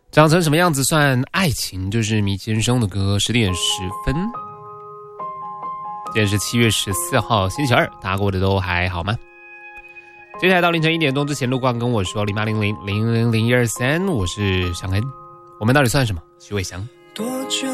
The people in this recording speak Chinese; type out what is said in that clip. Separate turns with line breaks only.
长成什么样子算爱情？就是迷先生的歌，10点10分。今天是7月14号，星期二，大家过得都还好吗？接下来到凌晨1点钟之前，路过跟我说0800000123，我是尚恩。我们到底算什么？徐伟翔。